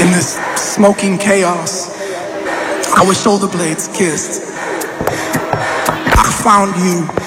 In this smoking chaos, our shoulder blades kissed. I found you